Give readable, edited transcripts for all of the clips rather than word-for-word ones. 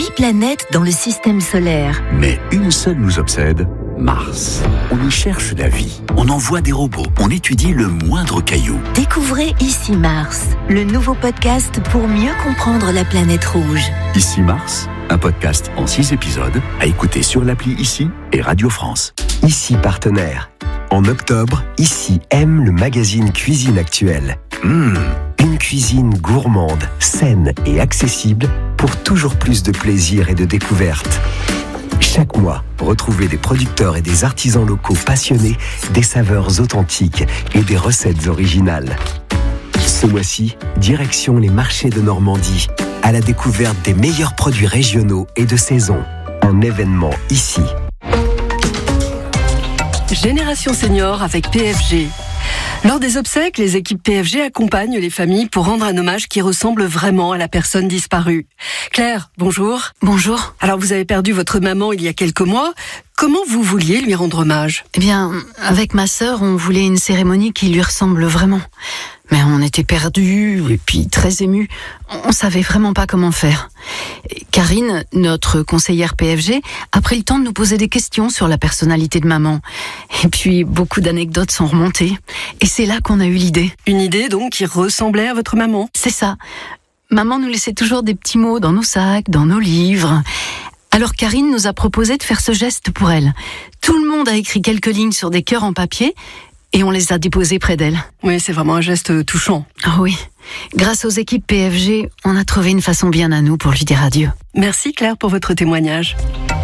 8 planètes dans le système solaire. Mais une seule nous obsède, Mars. On y cherche la vie, on envoie des robots, on étudie le moindre caillou. Découvrez Ici Mars, le nouveau podcast pour mieux comprendre la planète rouge. Ici Mars, un podcast en 6 épisodes à écouter sur l'appli Ici et Radio France. Ici partenaire. En octobre, Ici aime le magazine Cuisine Actuelle. Une cuisine gourmande, saine et accessible pour toujours plus de plaisir et de découverte. Chaque mois, retrouvez des producteurs et des artisans locaux passionnés des saveurs authentiques et des recettes originales. Ce mois-ci, direction les marchés de Normandie, à la découverte des meilleurs produits régionaux et de saison. Un événement ici. Génération Senior avec PFG. Lors des obsèques, les équipes PFG accompagnent les familles pour rendre un hommage qui ressemble vraiment à la personne disparue. Claire, bonjour. Bonjour. Alors vous avez perdu votre maman il y a quelques mois. Comment vous vouliez lui rendre hommage ? Eh bien, avec ma sœur, on voulait une cérémonie qui lui ressemble vraiment. Mais on était perdus et puis très émus. On savait vraiment pas comment faire. Karine, notre conseillère PFG, a pris le temps de nous poser des questions sur la personnalité de maman. Et puis, beaucoup d'anecdotes sont remontées. Et c'est là qu'on a eu l'idée. Une idée donc qui ressemblait à votre maman ? C'est ça. Maman nous laissait toujours des petits mots dans nos sacs, dans nos livres. Alors Karine nous a proposé de faire ce geste pour elle. Tout le monde a écrit quelques lignes sur des cœurs en papier et on les a déposés près d'elle. Oui, c'est vraiment un geste touchant. Ah oui. Grâce aux équipes PFG, on a trouvé une façon bien à nous pour lui dire adieu. Merci Claire pour votre témoignage.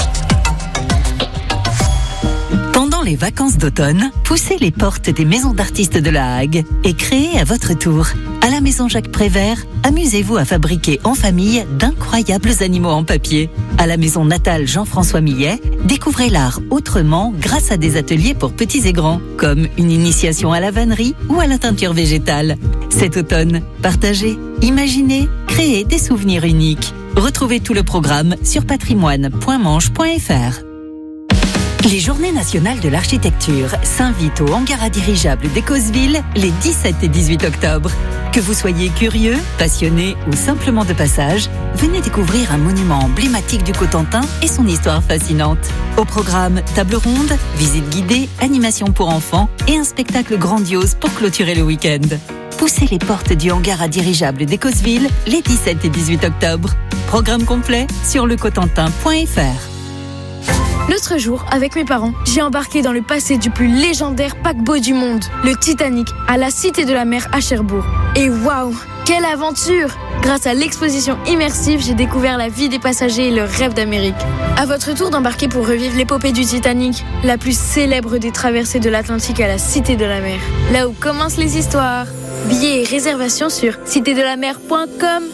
Pendant les vacances d'automne, poussez les portes des maisons d'artistes de La Hague et créez à votre tour. À la maison Jacques Prévert, amusez-vous à fabriquer en famille d'incroyables animaux en papier. À la maison natale Jean-François Millet, découvrez l'art autrement grâce à des ateliers pour petits et grands, comme une initiation à la vannerie ou à la teinture végétale. Cet automne, partagez, imaginez, créez des souvenirs uniques. Retrouvez tout le programme sur patrimoine.manche.fr. Les Journées nationales de l'architecture s'invitent au hangar à dirigeables d'Écosville les 17 et 18 octobre. Que vous soyez curieux, passionné ou simplement de passage, venez découvrir un monument emblématique du Cotentin et son histoire fascinante. Au programme, table ronde, visite guidée, animation pour enfants et un spectacle grandiose pour clôturer le week-end. Poussez les portes du hangar à dirigeables d'Écosville les 17 et 18 octobre. Programme complet sur lecotentin.fr. L'autre jour, avec mes parents, j'ai embarqué dans le passé du plus légendaire paquebot du monde, le Titanic, à la Cité de la Mer à Cherbourg. Et waouh, quelle aventure! Grâce à l'exposition immersive, j'ai découvert la vie des passagers et leur rêve d'Amérique. À votre tour d'embarquer pour revivre l'épopée du Titanic, la plus célèbre des traversées de l'Atlantique à la Cité de la Mer. Là où commencent les histoires. Billets et réservations sur citédelamer.com.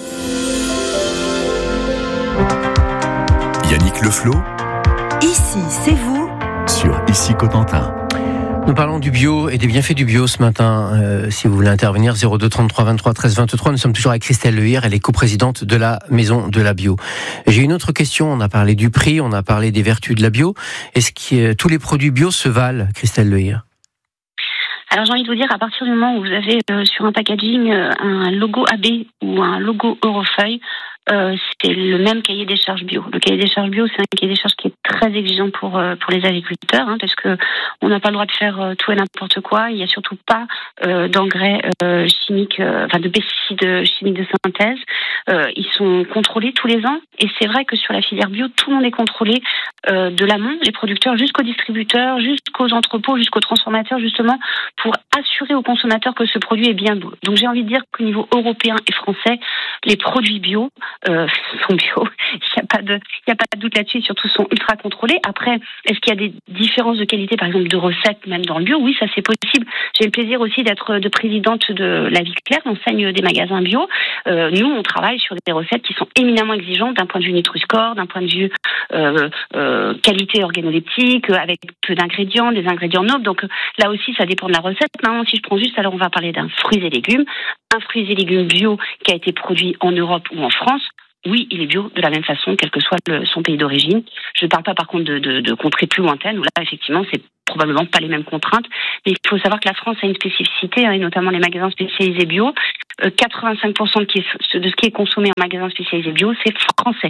Yannick Leflot, Ici, c'est vous. sur Ici Cotentin. Nous parlons du bio et des bienfaits du bio ce matin. Si vous voulez intervenir, 02 33 23 13 23. Nous sommes toujours avec Christelle Lehir, elle est coprésidente de la Maison de la Bio. J'ai une autre question. On a parlé du prix, on a parlé des vertus de la bio. Est-ce que tous les produits bio se valent, Christelle Lehir ? Alors j'ai envie de vous dire, à partir du moment où vous avez sur un packaging un logo AB ou un logo Eurofeuille, c'est le même cahier des charges bio. Le cahier des charges bio, c'est un cahier des charges qui est très exigeant pour les agriculteurs, parce que on n'a pas le droit de faire tout et n'importe quoi. Il n'y a surtout pas d'engrais chimiques, de pesticides chimiques de synthèse. Ils sont contrôlés tous les ans, et c'est vrai que sur la filière bio, tout le monde est contrôlé de l'amont, les producteurs jusqu'aux distributeurs, jusqu'aux entrepôts, jusqu'aux transformateurs, justement pour assurer aux consommateurs que ce produit est bien bio. Donc j'ai envie de dire qu'au niveau européen et français, les produits bio sont bio. Il n'y a pas de doute là-dessus, et surtout sont ultra contrôlés. Après, est-ce qu'il y a des différences de qualité, par exemple de recettes, même dans le bio ? Oui, ça c'est possible. J'ai le plaisir aussi d'être présidente de la Vie Claire, l'enseigne des magasins bio. Nous, on travaille sur des recettes qui sont éminemment exigeantes d'un point de vue Nutri-Score, d'un point de vue qualité organoleptique, avec peu d'ingrédients, des ingrédients nobles. Donc là aussi, ça dépend de la recette. Maintenant, si je prends juste, alors on va parler d'un fruits et légumes. Un fruits et légumes bio qui a été produit en Europe ou en France, oui, il est bio de la même façon, quel que soit son pays d'origine. Je ne parle pas par contre de contrées plus lointaines, où là, effectivement, c'est probablement pas les mêmes contraintes. Mais il faut savoir que la France a une spécificité, et notamment les magasins spécialisés bio. 85% de ce qui est consommé en magasin spécialisé bio, c'est français.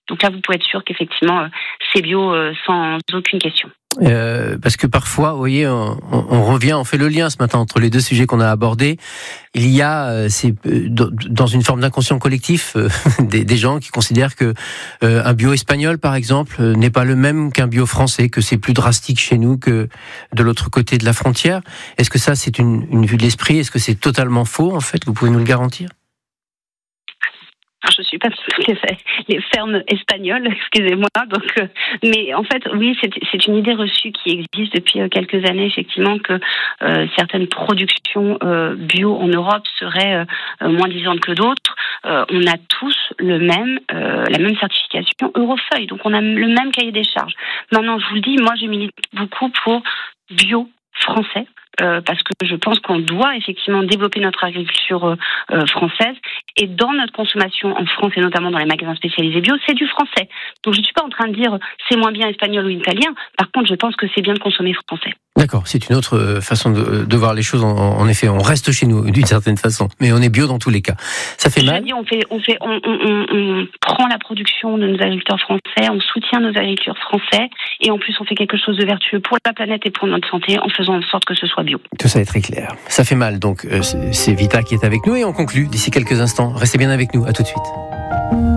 Donc là, vous pouvez être sûr qu'effectivement, c'est bio sans aucune question. Parce que parfois, vous voyez, on revient, on fait le lien ce matin entre les deux sujets qu'on a abordés. Il y a, dans une forme d'inconscient collectif, des gens qui considèrent que un bio espagnol, par exemple, n'est pas le même qu'un bio français, que c'est plus drastique chez nous que de l'autre côté de la frontière. Est-ce que ça, c'est une vue de l'esprit? Est-ce que c'est totalement faux, en fait? Vous pouvez nous le garantir? Alors, je suis pas les fermes espagnoles, excusez-moi. Donc, mais en fait, oui, c'est une idée reçue qui existe depuis quelques années, effectivement, que certaines productions bio en Europe seraient moins disantes que d'autres. On a tous la même certification Eurofeuille, donc on a le même cahier des charges. Maintenant, je vous le dis, moi, je milite beaucoup pour bio français. Parce que je pense qu'on doit effectivement développer notre agriculture française, et dans notre consommation en France et notamment dans les magasins spécialisés bio, c'est du français. Donc je ne suis pas en train de dire c'est moins bien espagnol ou italien. Par contre, je pense que c'est bien de consommer français. D'accord, c'est une autre façon de voir les choses. En effet, on reste chez nous d'une certaine façon, mais on est bio dans tous les cas. Ça fait mal. On prend la production de nos agriculteurs français, on soutient nos agriculteurs français, et en plus on fait quelque chose de vertueux pour la planète et pour notre santé en faisant en sorte que ce soit bio. Tout ça est très clair. Ça fait mal, donc c'est Vita qui est avec nous, et on conclut d'ici quelques instants. Restez bien avec nous, à tout de suite.